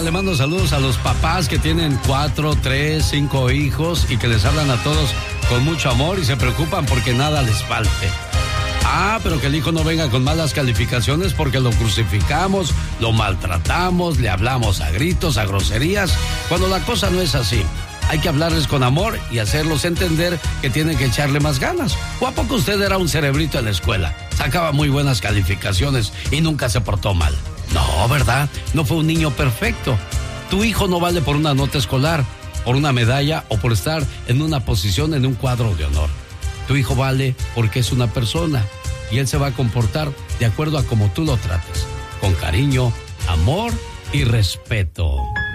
le mando saludos a los papás que tienen 4, 3, 5 hijos y que les hablan a todos con mucho amor y se preocupan porque nada les falte. Pero que el hijo no venga con malas calificaciones porque lo crucificamos, lo maltratamos, le hablamos a gritos, a groserías, cuando la cosa no es así. Hay que hablarles con amor y hacerlos entender que tienen que echarle más ganas. ¿O a poco usted era un cerebrito en la escuela? Sacaba muy buenas calificaciones y nunca se portó mal. No, ¿verdad? No fue un niño perfecto. Tu hijo no vale por una nota escolar, por una medalla o por estar en una posición en un cuadro de honor. Tu hijo vale porque es una persona y él se va a comportar de acuerdo a cómo tú lo trates, con cariño, amor y respeto.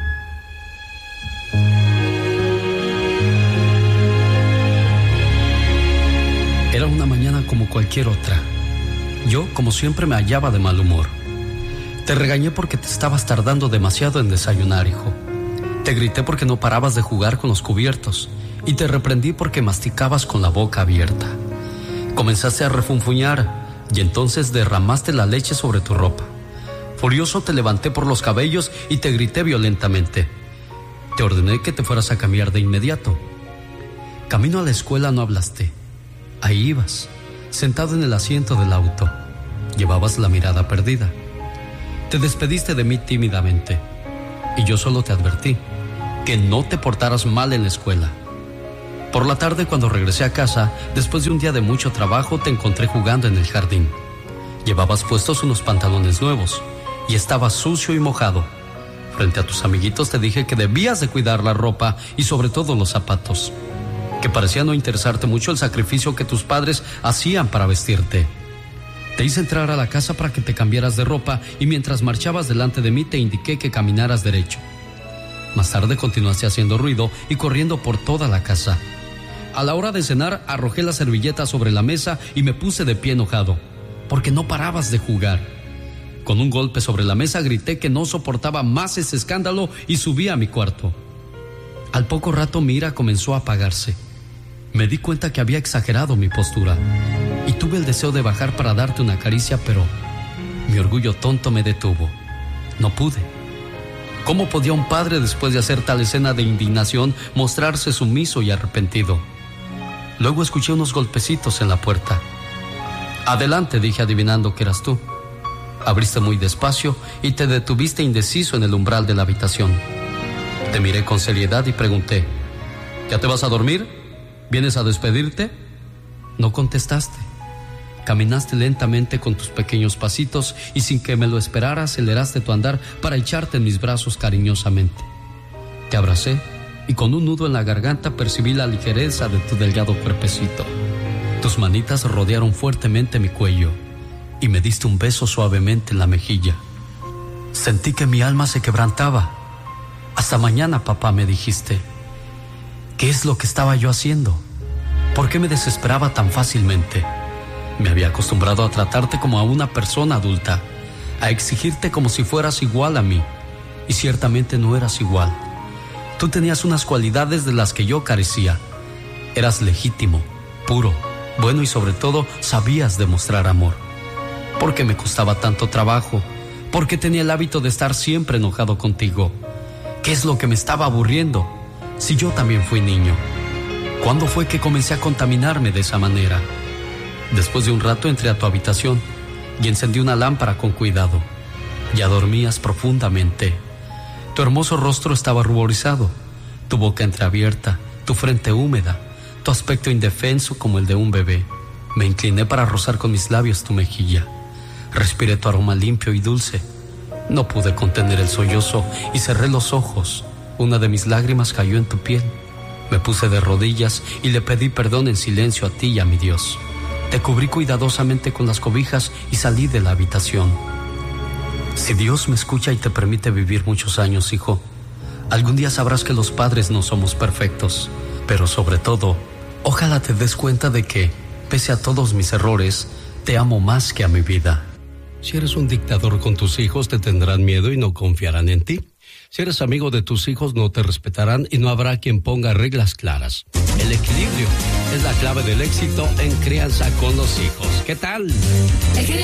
Era una mañana como cualquier otra. Yo, como siempre, me hallaba de mal humor. Te regañé porque te estabas tardando demasiado en desayunar, hijo. Te grité porque no parabas de jugar con los cubiertos y te reprendí porque masticabas con la boca abierta. Comenzaste a refunfuñar y entonces derramaste la leche sobre tu ropa. Furioso te levanté por los cabellos y te grité violentamente. Te ordené que te fueras a cambiar de inmediato. Camino a la escuela no hablaste. Ahí ibas, sentado en el asiento del auto. Llevabas la mirada perdida. Te despediste de mí tímidamente y yo solo te advertí que no te portaras mal en la escuela. Por la tarde, cuando regresé a casa, después de un día de mucho trabajo, te encontré jugando en el jardín. Llevabas puestos unos pantalones nuevos y estabas sucio y mojado. Frente a tus amiguitos te dije que debías de cuidar la ropa y sobre todo los zapatos, que parecía no interesarte mucho el sacrificio que tus padres hacían para vestirte. Te hice entrar a la casa para que te cambiaras de ropa y mientras marchabas delante de mí te indiqué que caminaras derecho. Más tarde continuaste haciendo ruido y corriendo por toda la casa. A la hora de cenar arrojé la servilleta sobre la mesa y me puse de pie enojado, porque no parabas de jugar. Con un golpe sobre la mesa grité que no soportaba más ese escándalo y subí a mi cuarto. Al poco rato mi ira comenzó a apagarse. Me di cuenta que había exagerado mi postura y tuve el deseo de bajar para darte una caricia, pero mi orgullo tonto me detuvo. No pude. ¿Cómo podía un padre, después de hacer tal escena de indignación, mostrarse sumiso y arrepentido? Luego escuché unos golpecitos en la puerta. Adelante, dije, adivinando que eras tú. Abriste muy despacio y te detuviste indeciso en el umbral de la habitación. Te miré con seriedad y pregunté: ¿ya te vas a dormir? ¿Vienes a despedirte? No contestaste. Caminaste lentamente con tus pequeños pasitos y sin que me lo esperara aceleraste tu andar para echarte en mis brazos cariñosamente. Te abracé y con un nudo en la garganta percibí la ligereza de tu delgado cuerpecito. Tus manitas rodearon fuertemente mi cuello y me diste un beso suavemente en la mejilla. Sentí que mi alma se quebrantaba. Hasta mañana, papá, me dijiste. ¿Qué es lo que estaba yo haciendo? ¿Por qué me desesperaba tan fácilmente? Me había acostumbrado a tratarte como a una persona adulta, a exigirte como si fueras igual a mí, y ciertamente no eras igual. Tú tenías unas cualidades de las que yo carecía. Eras legítimo, puro, bueno y sobre todo sabías demostrar amor. ¿Por qué me costaba tanto trabajo? ¿Por qué tenía el hábito de estar siempre enojado contigo? ¿Qué es lo que me estaba aburriendo? Si yo también fui niño. ¿Cuándo fue que comencé a contaminarme de esa manera? Después de un rato entré a tu habitación y encendí una lámpara con cuidado. Ya dormías profundamente. Tu hermoso rostro estaba ruborizado, tu boca entreabierta, tu frente húmeda, tu aspecto indefenso como el de un bebé. Me incliné para rozar con mis labios tu mejilla. Respiré tu aroma limpio y dulce. No pude contener el sollozo y cerré los ojos. Una de mis lágrimas cayó en tu piel. Me puse de rodillas y le pedí perdón en silencio a ti y a mi Dios. Te cubrí cuidadosamente con las cobijas y salí de la habitación. Si Dios me escucha y te permite vivir muchos años, hijo, algún día sabrás que los padres no somos perfectos, pero sobre todo, ojalá te des cuenta de que, pese a todos mis errores, te amo más que a mi vida. Si eres un dictador con tus hijos, te tendrán miedo y no confiarán en ti. Si eres amigo de tus hijos, no te respetarán y no habrá quien ponga reglas claras. El equilibrio es la clave del éxito en crianza con los hijos. ¿Qué tal?